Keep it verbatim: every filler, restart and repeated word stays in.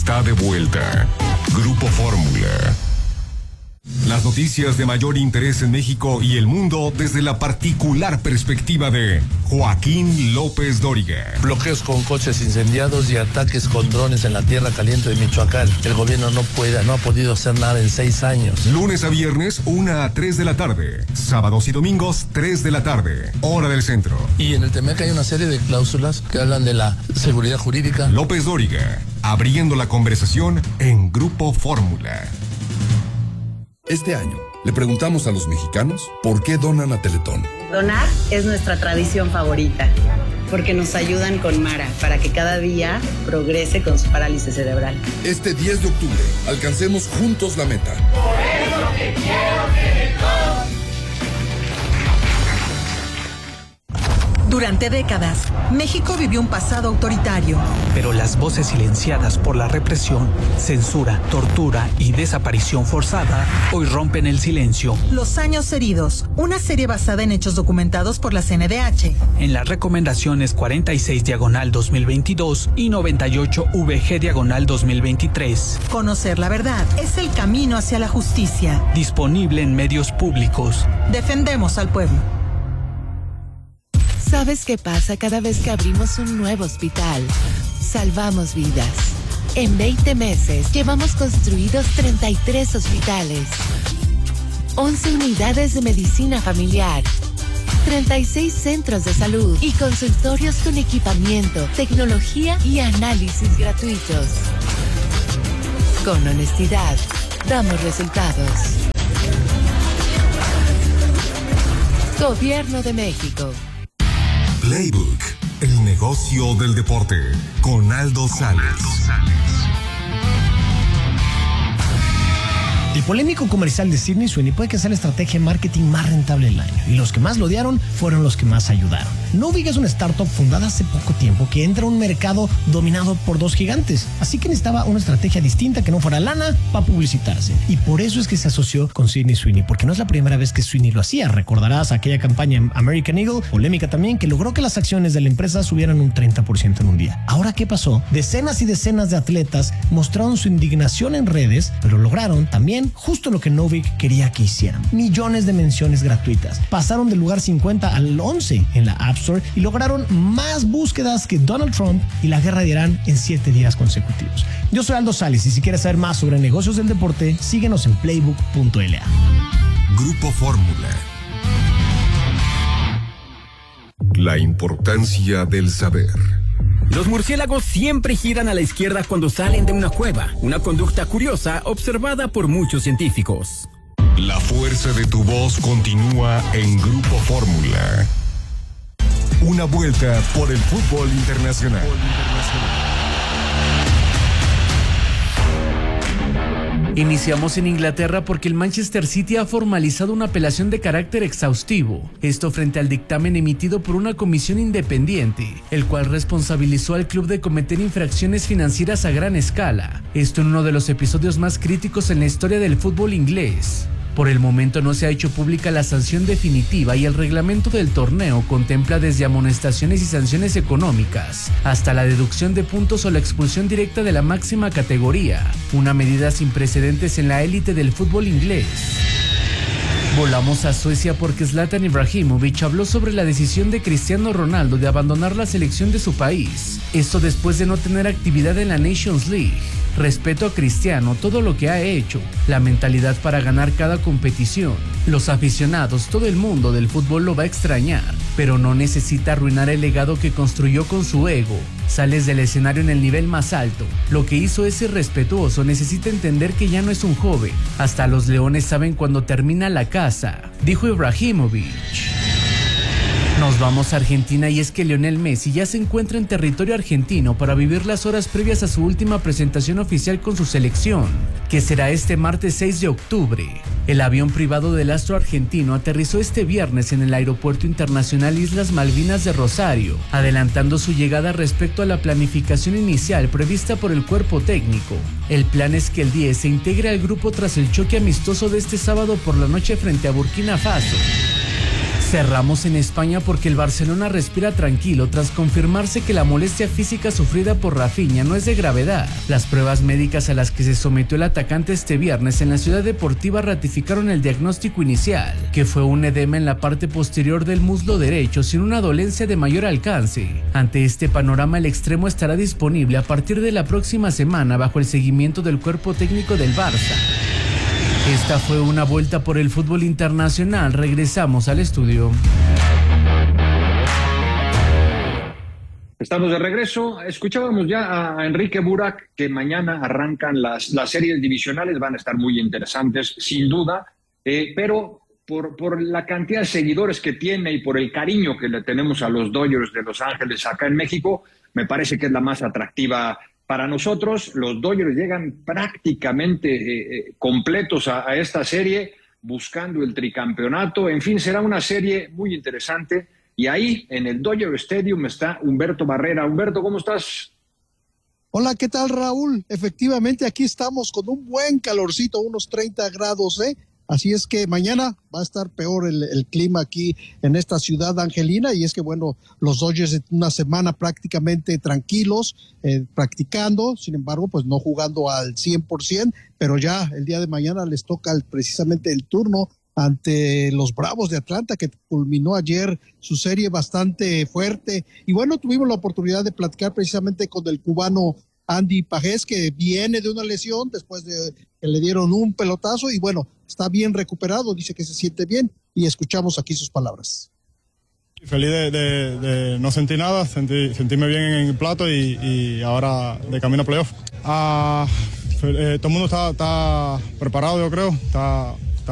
está de vuelta. Grupo Fórmula. Las noticias de mayor interés en México y el mundo desde la particular perspectiva de Joaquín López Dóriga. Bloqueos con coches incendiados y ataques con drones en la tierra caliente de Michoacán. El gobierno no puede, no ha podido hacer nada en seis años. Lunes a viernes, una a tres de la tarde. Sábados y domingos, tres de la tarde. Hora del centro. Y en el T M E C hay una serie de cláusulas que hablan de la seguridad jurídica. López Dóriga, abriendo la conversación en Grupo Fórmula. Este año, le preguntamos a los mexicanos por qué donan a Teletón. Donar es nuestra tradición favorita, porque nos ayudan con Mara para que cada día progrese con su parálisis cerebral. Este diez de octubre, alcancemos juntos la meta. Por eso te quiero, Teletón. Durante décadas, México vivió un pasado autoritario. Pero las voces silenciadas por la represión, censura, tortura y desaparición forzada hoy rompen el silencio. Los años heridos, una serie basada en hechos documentados por la C N D H. En las recomendaciones cuarenta y seis diagonal dos mil veintidós y noventa y ocho V G diagonal dos mil veintitrés. Conocer la verdad es el camino hacia la justicia. Disponible en medios públicos. Defendemos al pueblo. ¿Sabes qué pasa cada vez que abrimos un nuevo hospital? Salvamos vidas. En veinte meses llevamos construidos treinta y tres hospitales, once unidades de medicina familiar, treinta y seis centros de salud y consultorios con equipamiento, tecnología y análisis gratuitos. Con honestidad, damos resultados. Gobierno de México. Playbook, el negocio del deporte, con Aldo Sales. El polémico comercial de Sydney Sweeney puede que sea la estrategia de marketing más rentable del año, y los que más lo odiaron fueron los que más ayudaron. Novig es una startup fundada hace poco tiempo que entra a un mercado dominado por dos gigantes, así que necesitaba una estrategia distinta que no fuera lana para publicitarse, y por eso es que se asoció con Sydney Sweeney, porque no es la primera vez que Sweeney lo hacía. Recordarás aquella campaña en American Eagle, polémica también, que logró que las acciones de la empresa subieran un treinta por ciento en un día. Ahora, ¿qué pasó? Decenas y decenas de atletas mostraron su indignación en redes, pero lograron también justo lo que Novig quería que hicieran: millones de menciones gratuitas. Pasaron del lugar cincuenta al once en la App Store y lograron más búsquedas que Donald Trump y la guerra de Irán en siete días consecutivos. Yo soy Aldo Sales, y si quieres saber más sobre negocios del deporte, síguenos en playbook punto l a. Grupo Fórmula. La importancia del saber. Los murciélagos siempre giran a la izquierda cuando salen de una cueva, una conducta curiosa observada por muchos científicos. La fuerza de tu voz continúa en Grupo Fórmula. Una vuelta por el fútbol internacional. Iniciamos en Inglaterra porque el Manchester City ha formalizado una apelación de carácter exhaustivo, esto frente al dictamen emitido por una comisión independiente, el cual responsabilizó al club de cometer infracciones financieras a gran escala, esto en uno de los episodios más críticos en la historia del fútbol inglés. Por el momento no se ha hecho pública la sanción definitiva y el reglamento del torneo contempla desde amonestaciones y sanciones económicas hasta la deducción de puntos o la expulsión directa de la máxima categoría, una medida sin precedentes en la élite del fútbol inglés. Volamos a Suecia porque Zlatan Ibrahimovic habló sobre la decisión de Cristiano Ronaldo de abandonar la selección de su país, esto después de no tener actividad en la Nations League. Respeto a Cristiano, todo lo que ha hecho, la mentalidad para ganar cada competición. Los aficionados, todo el mundo del fútbol lo va a extrañar, pero no necesita arruinar el legado que construyó con su ego. Sales del escenario en el nivel más alto. Lo que hizo es irrespetuoso, necesita entender que ya no es un joven. Hasta los leones saben cuando termina la caza, dijo Ibrahimovic. Nos vamos a Argentina y es que Lionel Messi ya se encuentra en territorio argentino para vivir las horas previas a su última presentación oficial con su selección, que será este martes seis de octubre. El avión privado del astro argentino aterrizó este viernes en el Aeropuerto Internacional Islas Malvinas de Rosario, adelantando su llegada respecto a la planificación inicial prevista por el cuerpo técnico. El plan es que el diez se integre al grupo tras el choque amistoso de este sábado por la noche frente a Burkina Faso. Cerramos en España porque el Barcelona respira tranquilo tras confirmarse que la molestia física sufrida por Rafinha no es de gravedad. Las pruebas médicas a las que se sometió el atacante este viernes en la ciudad deportiva ratificaron el diagnóstico inicial, que fue un edema en la parte posterior del muslo derecho sin una dolencia de mayor alcance. Ante este panorama, el extremo estará disponible a partir de la próxima semana bajo el seguimiento del cuerpo técnico del Barça. Esta fue una vuelta por el fútbol internacional. Regresamos al estudio. Estamos de regreso. Escuchábamos ya a Enrique Burak que mañana arrancan las, las series divisionales. Van a estar muy interesantes, sin duda, eh, pero por, por la cantidad de seguidores que tiene y por el cariño que le tenemos a los Dodgers de Los Ángeles acá en México, me parece que es la más atractiva para nosotros. Los Dodgers llegan prácticamente eh, eh, completos a, a esta serie, buscando el tricampeonato. En fin, será una serie muy interesante. Y ahí, en el Dodger Stadium, está Humberto Barrera. Humberto, ¿cómo estás? Hola, ¿qué tal, Raúl? Efectivamente, aquí estamos con un buen calorcito, unos treinta grados, ¿eh? Así es que mañana va a estar peor el, el clima aquí en esta ciudad angelina, y es que, bueno, los Dodgers una semana prácticamente tranquilos, eh, practicando, sin embargo, pues no jugando al cien por ciento, pero ya el día de mañana les toca el, precisamente el turno ante los Bravos de Atlanta, que culminó ayer su serie bastante fuerte. Y bueno, tuvimos la oportunidad de platicar precisamente con el cubano Andy Pajés, que viene de una lesión después de que le dieron un pelotazo, y bueno, está bien recuperado, dice que se siente bien, y escuchamos aquí sus palabras. Feliz de, de, de no sentir nada, sentí, sentirme bien en el plato y, y ahora de camino a playoff. Ah, eh, todo el mundo está, está preparado, yo creo, está